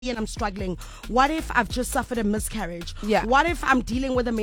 and I'm struggling? What if I've just suffered a miscarriage? Yeah. What if I'm dealing with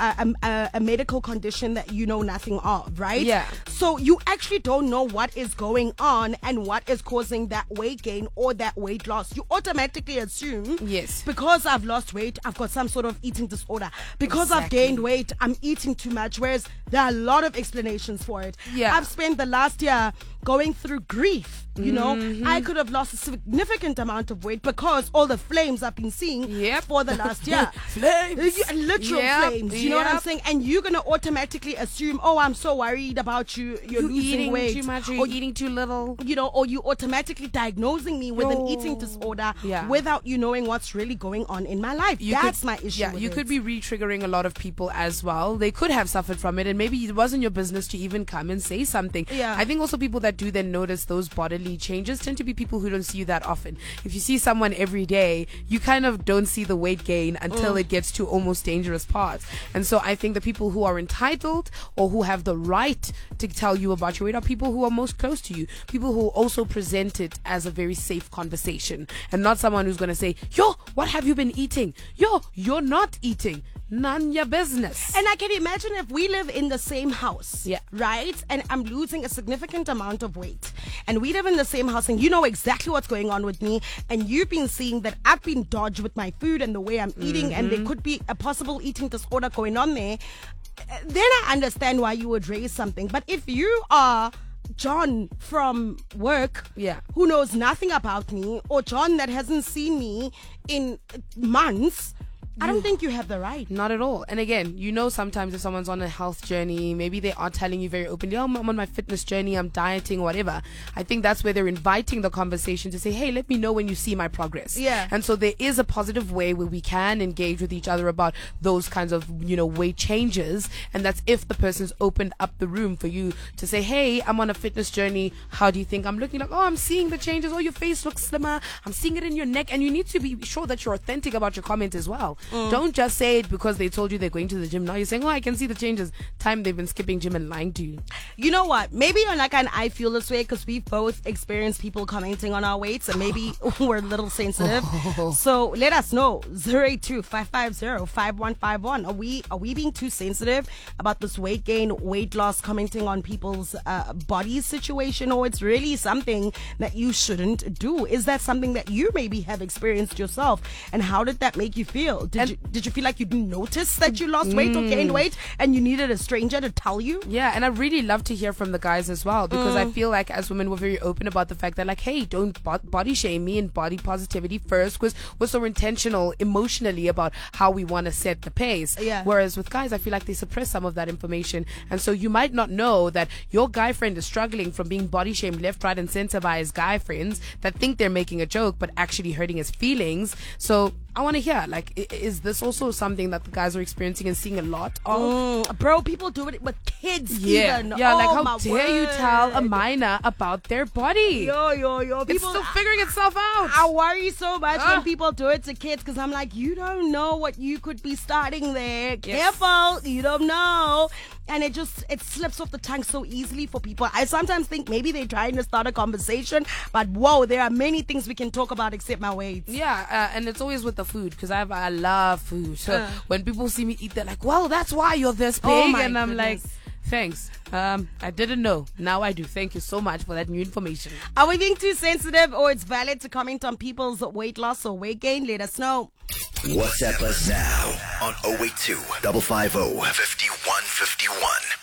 a medical condition that you know nothing of, right? Yeah. So you actually don't know what is going on and what is causing that weight gain or that weight loss. You automatically assume, Yes. because I've lost weight, I've got some sort of eating disorder. Because I've Exactly. gained weight, I'm eating too much. Whereas there are a lot of explanations for it. Yeah. I've spent the last year going through grief. You know, Mm-hmm. I could have lost a significant amount of weight because all the flames I've been seeing Yep. for the last year. Flames. Literal Yep. flames. You know what I'm Yep. saying? And you're going to automatically assume, oh, I'm so worried about you. You're losing eating weight. too much, or or you're eating too little. you know, or you automatically diagnosing me with an eating disorder Yeah. without you knowing what's really going on in my life. That's my issue. Yeah, with you it. could be re-triggering a lot of people as well. They could have suffered from it, and maybe it wasn't your business to even come and say something. Yeah. I think also people that do then notice those bodily changes tend to be people who don't see you that often. If you see someone every day, you kind of don't see the weight gain until it gets to almost dangerous parts. And so I think the people who are entitled or who have the right to tell you about your weight are people who are most close to you. People who also present it as a very safe conversation and not someone who's going to say, yo, what have you been eating? Yo, you're not eating. None your business. And I can imagine if we live in the same house, Yeah. right? And I'm losing a significant amount of weight. And we live in the same house and you know exactly what's going on with me. And you've been seeing that I've been dodged with my food and the way I'm eating. And there could be a possible eating disorder going on there. Then I understand why you would raise something. But if you are John from work, Yeah. who knows nothing about me, or John that hasn't seen me in months, I don't think you have the right. Not at all. And again, you know, sometimes if someone's on a health journey, maybe they are telling you very openly, oh, I'm on my fitness journey, I'm dieting, whatever. I think that's where they're inviting the conversation to say, hey, let me know when you see my progress. Yeah. And so there is a positive way where we can engage with each other about those kinds of, you know, weight changes. And that's if the person's opened up the room for you to say, hey, I'm on a fitness journey. How do you think I'm looking? Like, oh, I'm seeing the changes. Oh, your face looks slimmer. I'm seeing it in your neck. And you need to be sure that you're authentic about your comment as well. Don't just say it because they told you they're going to the gym. Now you're saying, oh, I can see the changes. Time they've been skipping gym and lying to you. You know what? Maybe you're like, and I feel this way because we both experienced people commenting on our weights and maybe we're a little sensitive. So let us know. 082-550-5151. Are we being too sensitive about this weight gain, weight loss, commenting on people's body situation, or it's really something that you shouldn't do? Is that something that you maybe have experienced yourself? And how did that make you feel? Did you feel like you didn't notice that you lost weight or gained weight and you needed a stranger to tell you? Yeah, and I really love to hear from the guys as well because I feel like as women we're very open about the fact that like, hey, don't body shame me and body positivity first because we're so intentional emotionally about how we want to set the pace. Yeah. Whereas with guys, I feel like they suppress some of that information. And so you might not know that your guy friend is struggling from being body shamed left, right, and center by his guy friends that think they're making a joke but actually hurting his feelings. So I want to hear, like, is this also something that the guys are experiencing and seeing a lot of? Bro, people do it with kids Yeah, even. yeah. Oh, Like, how my dare you tell a word. minor about their body? Yo. It's People, still figuring itself out. I worry so much Ah. when people do it to kids because I'm like, you don't know what you could be starting there. Yes. Careful, you don't know. And it slips off the tongue so easily for people. I sometimes think maybe they're trying to start a conversation, but whoa, there are many things we can talk about except my weight. Yeah, and it's always with the food because I love food. So when people see me eat, they're like, "Well, that's why you're this big," Oh my and I'm like, goodness. "Thanks. I didn't know. Now I do. Thank you so much for that new information." Are we being too sensitive or it's valid to comment on people's weight loss or weight gain? Let us know. WhatsApp us now on 082 550 5151.